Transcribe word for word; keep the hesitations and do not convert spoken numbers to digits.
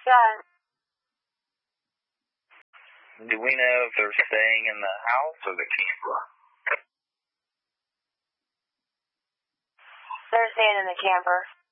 Yeah. Do we know if they're staying in the house or the camper? They're staying in the camper.